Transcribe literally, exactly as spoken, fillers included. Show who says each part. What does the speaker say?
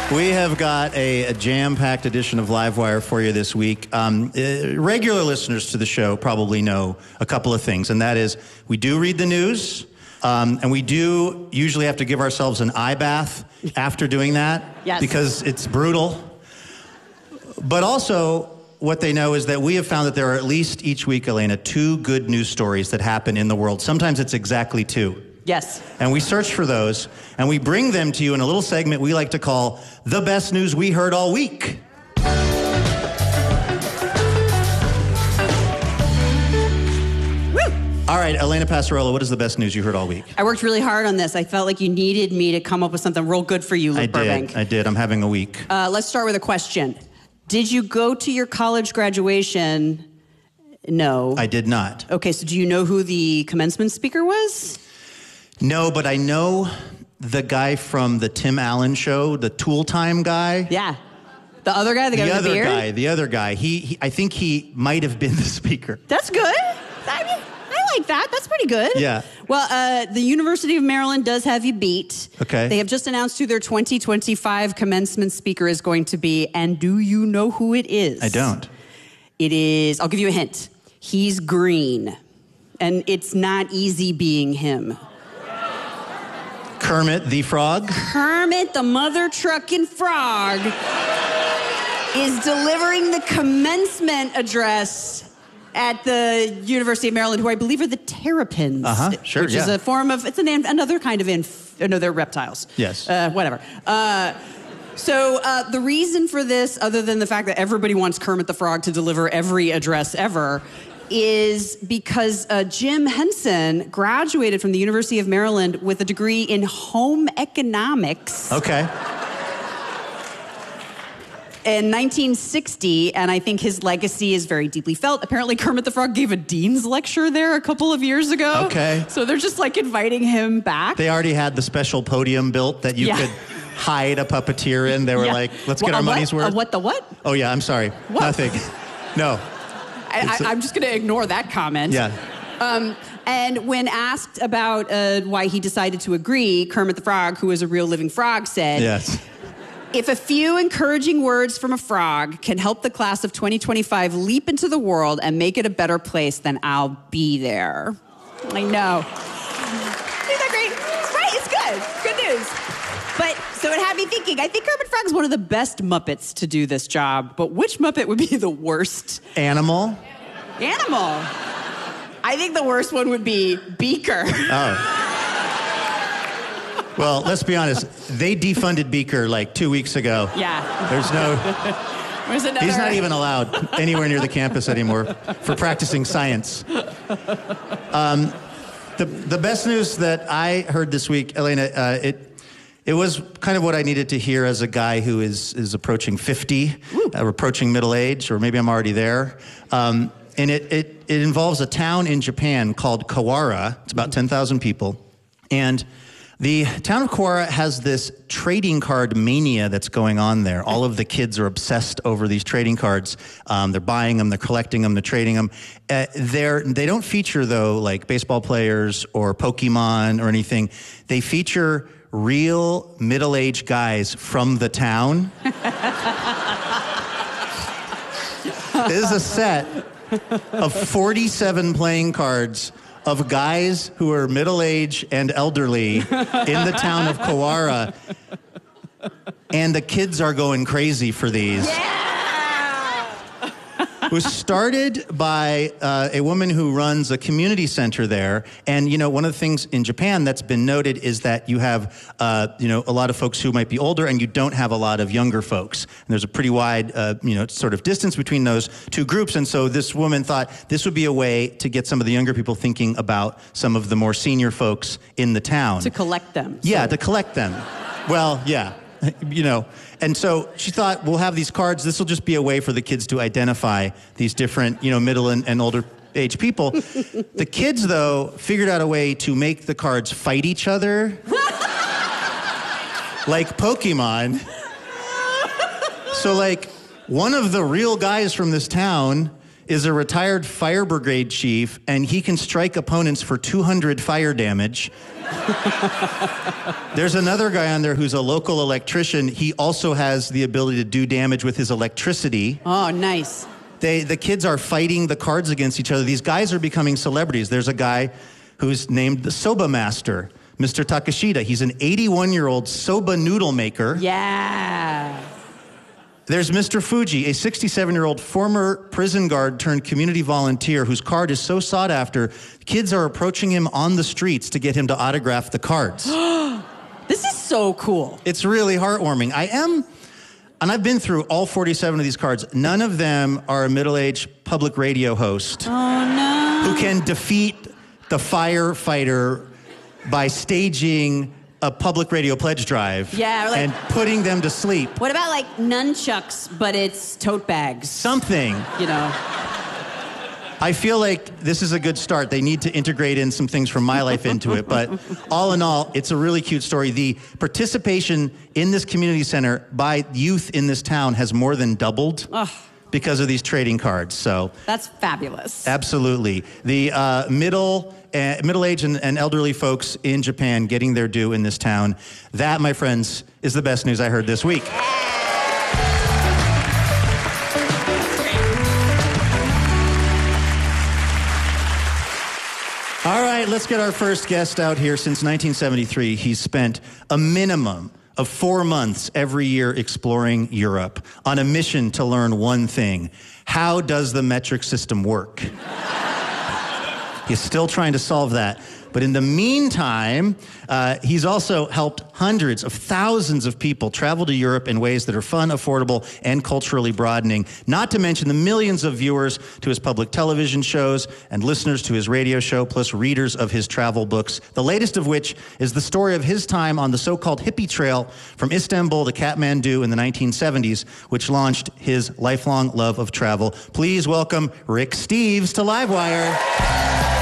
Speaker 1: We have got a, a jam-packed edition of Livewire for you this week. Um, uh, regular listeners to the show probably know a couple of things, and that is we do read the news, um, and we do usually have to give ourselves an eye bath after doing that,
Speaker 2: yes,
Speaker 1: because it's brutal. But also, what they know is that we have found that there are at least each week, Elena, two good news stories that happen in the world. Sometimes it's exactly two.
Speaker 2: Yes.
Speaker 1: And we search for those, and we bring them to you in a little segment we like to call The Best News We Heard All Week. Woo! All right, Elena Passarola, what is the best news you heard all week?
Speaker 2: I worked really hard on this. I felt like you needed me to come up with something real good for you, Luke
Speaker 1: I
Speaker 2: Burbank.
Speaker 1: did, I did. I'm having a week.
Speaker 2: Uh, let's start with a question. Did you go to your college graduation? No.
Speaker 1: I did not.
Speaker 2: Okay, so do you know who the commencement speaker was?
Speaker 1: No, but I know the guy from the Tim Allen show, the Tool Time guy.
Speaker 2: Yeah. The other guy, the guy
Speaker 1: the
Speaker 2: with the beard?
Speaker 1: The other guy, the other guy. He, he, I think he might have been the speaker.
Speaker 2: That's good. I mean, I like that. That's pretty good.
Speaker 1: Yeah.
Speaker 2: Well, uh, the University of Maryland does have you beat.
Speaker 1: Okay.
Speaker 2: They have just announced who their twenty twenty-five commencement speaker is going to be, and do you know who it is?
Speaker 1: I don't.
Speaker 2: It is, I'll give you a hint. He's green, and it's not easy being him.
Speaker 1: Kermit the Frog?
Speaker 2: Kermit the mother trucking frog is delivering the commencement address at the University of Maryland, who I believe are the terrapins.
Speaker 1: Uh-huh, sure,
Speaker 2: Which
Speaker 1: yeah.
Speaker 2: is a form of, it's an, another kind of, inf, no, they're reptiles.
Speaker 1: Yes.
Speaker 2: Uh, whatever. Uh, so uh, the reason for this, other than the fact that everybody wants Kermit the Frog to deliver every address ever, is because uh, Jim Henson graduated from the University of Maryland with a degree in home economics.
Speaker 1: Okay.
Speaker 2: In nineteen sixty, and I think his legacy is very deeply felt. Apparently, Kermit the Frog gave a dean's lecture there a couple of years ago.
Speaker 1: Okay.
Speaker 2: So they're just like inviting him back.
Speaker 1: They already had the special podium built that you
Speaker 2: Yeah.
Speaker 1: could hide a puppeteer in. They were
Speaker 2: Yeah.
Speaker 1: like, let's
Speaker 2: Well,
Speaker 1: get our
Speaker 2: a what?
Speaker 1: money's worth.
Speaker 2: A what the what?
Speaker 1: Oh, yeah, I'm sorry.
Speaker 2: What?
Speaker 1: Nothing. No.
Speaker 2: I, I, I'm just going to ignore that comment.
Speaker 1: Yeah.
Speaker 2: Um, and when asked about uh, why he decided to agree, Kermit the Frog, who is a real living frog, said,
Speaker 1: Yes.
Speaker 2: if a few encouraging words from a frog can help the class of twenty twenty-five leap into the world and make it a better place, then I'll be there. I know. Isn't that great? Right, it's good. It's good news. But, so it had me thinking, I think Kermit Frog is one of the best Muppets to do this job, but which Muppet would be the worst?
Speaker 1: Animal?
Speaker 2: Animal. I think the worst one would be Beaker.
Speaker 1: Oh. Well, let's be honest. They defunded Beaker like two weeks ago.
Speaker 2: Yeah.
Speaker 1: There's no...
Speaker 2: Where's another?
Speaker 1: He's not even allowed anywhere near the campus anymore for practicing science. Um, the, the best news that I heard this week, Elena, uh, it... It was kind of what I needed to hear as a guy who is is approaching fifty, uh, approaching middle age, or maybe I'm already there. Um, and it, it, it involves a town in Japan called Kawara. It's about ten thousand people. And the town of Kawara has this trading card mania that's going on there. All of the kids are obsessed over these trading cards. Um, they're buying them, they're collecting them, they're trading them. Uh, they're, they don't feature, though, like baseball players or Pokemon or anything. They feature real middle-aged guys from the town. This is a set of forty-seven playing cards of guys who are middle-aged and elderly in the town of Kawara. And the kids are going crazy for these.
Speaker 2: Yeah!
Speaker 1: It was started by uh, a woman who runs a community center there. And, you know, one of the things in Japan that's been noted is that you have, uh, you know, a lot of folks who might be older and you don't have a lot of younger folks. And there's a pretty wide, uh, you know, sort of distance between those two groups. And so this woman thought this would be a way to get some of the younger people thinking about some of the more senior folks in the town.
Speaker 2: To collect them.
Speaker 1: Yeah,
Speaker 2: so.
Speaker 1: to collect them. Well, yeah. You know, and so she thought, we'll have these cards. This will just be a way for the kids to identify these different, you know, middle and, and older age people. The kids, though, figured out a way to make the cards fight each other. Like Pokemon. So, like, one of the real guys from this town is a retired fire brigade chief, and he can strike opponents for two hundred fire damage. There's another guy on there who's a local electrician. He also has the ability to do damage with his electricity.
Speaker 2: Oh, nice.
Speaker 1: They, the kids are fighting the cards against each other. These guys are becoming celebrities. There's a guy who's named the Soba Master, Mister Takashita. He's an eighty-one-year-old soba noodle maker.
Speaker 2: Yeah.
Speaker 1: There's Mister Fuji, a sixty-seven-year-old former prison guard turned community volunteer whose card is so sought after, kids are approaching him on the streets to get him to autograph the cards.
Speaker 2: This is so cool.
Speaker 1: It's really heartwarming. I am, and I've been through all forty-seven of these cards. None of them are a middle-aged public radio host
Speaker 2: Oh, no.
Speaker 1: who can defeat the firefighter by staging a public radio pledge drive
Speaker 2: Yeah, or like-
Speaker 1: and putting them to sleep.
Speaker 2: What about like nunchucks, but it's tote bags?
Speaker 1: Something.
Speaker 2: You know.
Speaker 1: I feel like this is a good start. They need to integrate in some things from my life into it. But all in all, it's a really cute story. The participation in this community center by youth in this town has more than doubled
Speaker 2: Ugh.
Speaker 1: because of these trading cards. So
Speaker 2: That's fabulous.
Speaker 1: absolutely. The uh, middle, uh, middle-aged and, and elderly folks in Japan getting their due in this town. That, my friends, is the best news I heard this week. All right, let's get our first guest out here. Since nineteen seventy-three, he's spent a minimum of four months every year exploring Europe on a mission to learn one thing. How does the metric system work? He's still trying to solve that. But in the meantime, uh, he's also helped hundreds of thousands of people travel to Europe in ways that are fun, affordable, and culturally broadening, not to mention the millions of viewers to his public television shows and listeners to his radio show, plus readers of his travel books, the latest of which is the story of his time on the so-called hippie trail from Istanbul to Kathmandu in the nineteen seventies, which launched his lifelong love of travel. Please welcome Rick Steves to Livewire.